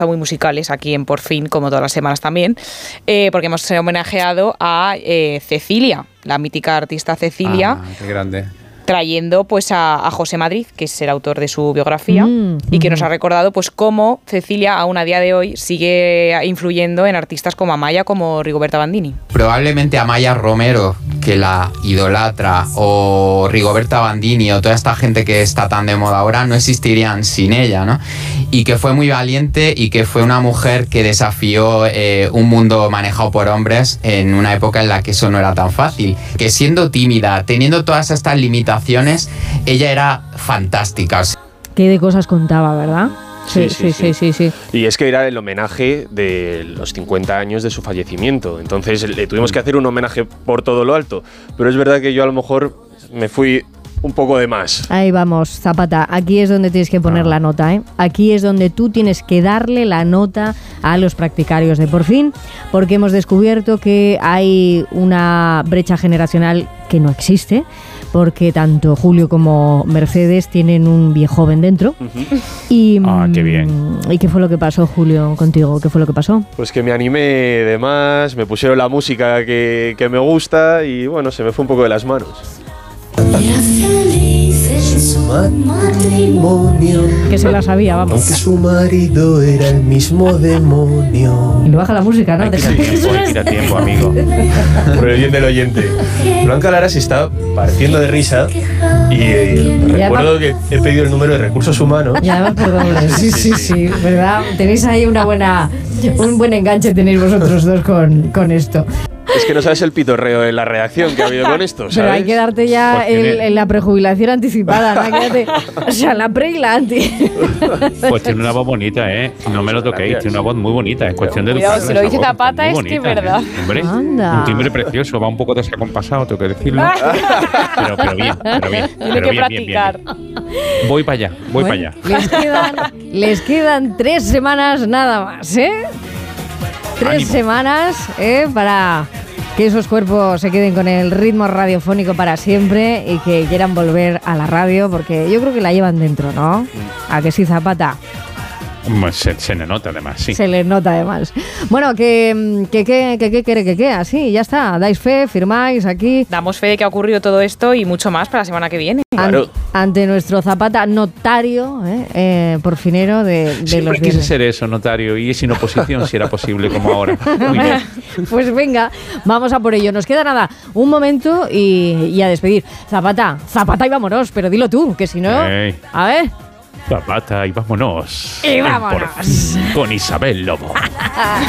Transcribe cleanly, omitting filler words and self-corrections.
muy musicales aquí en Por Fin, como todas las semanas también, porque hemos homenajeado a Cecilia, la mítica artista Cecilia. Qué grande. Trayendo pues a José Madrid, que es el autor de su biografía, y que nos ha recordado pues cómo Cecilia aún a día de hoy sigue influyendo en artistas como Amaya, como Rigoberta Bandini. Probablemente Amaya Romero, que la idolatra, o Rigoberta Bandini, o toda esta gente que está tan de moda ahora, no existirían sin ella, ¿no? Y que fue muy valiente y que fue una mujer que desafió un mundo manejado por hombres en una época en la que eso no era tan fácil. Que siendo tímida, teniendo todas estas limitaciones, ella era fantástica. Qué de cosas contaba, ¿verdad? Sí. Y es que era el homenaje de los 50 años de su fallecimiento. Entonces le tuvimos que hacer un homenaje por todo lo alto. Pero es verdad que yo a lo mejor me fui un poco de más. Ahí vamos, Zapata. Aquí es donde tienes que poner la nota, ¿eh? Aquí es donde tú tienes que darle la nota a los practicarios de Por Fin, porque hemos descubierto que hay una brecha generacional que no existe, porque tanto Julio como Mercedes tienen un viejoven dentro. Y, qué bien. ¿Y qué fue lo que pasó, Julio, contigo? ¿Qué fue lo que pasó? Pues que me animé de más, me pusieron la música que me gusta y bueno, se me fue un poco de las manos. Era feliz en su matrimonio, Que se la sabía, vamos. aunque su marido era el mismo demonio. Y le baja la música, ¿no? Quita tiempo, amigo. Por el bien del oyente. Blanca Lara se está partiendo de risa y recuerdo que he pedido el número de recursos humanos. Y además, perdón, sí, ¿verdad? Tenéis ahí un buen enganche tenéis vosotros dos con esto. Es que no sabes el pitorreo en la redacción que ha habido con esto, ¿sabes? Pero hay que darte ya la prejubilación anticipada, ¿no? O sea, la pre y la anti. Pues tiene una voz bonita, ¿eh? No me lo toquéis, tiene una voz muy bonita. Es cuestión de Cuidado, educarla. si lo dice esa voz, Zapata muy es que es bonita, verdad. Hombre, Anda. un timbre precioso, va un poco desacompasado, tengo que decirlo. pero bien. Tiene que practicar. Voy para allá, voy para allá. Les quedan 3 semanas nada más, ¿eh? 3 Ánimo. semanas, para que esos cuerpos se queden con el ritmo radiofónico para siempre y que quieran volver a la radio, porque yo creo que la llevan dentro, ¿no? ¿A que sí, Zapata? Se le nota además, sí. Se les nota además. Bueno, ¿qué quiere que así? Ya está, dais fe, firmáis aquí. Damos fe de que ha ocurrido todo esto y mucho más para la semana que viene. Claro. Ante nuestro Zapata, notario, porfinero de Siempre los quise viernes. ser eso, notario, y sin oposición si era posible, como ahora. Muy bien. Pues venga, vamos a por ello. Nos queda nada, un momento y a despedir. Zapata y vámonos, pero dilo tú, que si no... Ey. A ver... Zapata y vámonos. Y vámonos. Por Fin, con Isabel Lobo.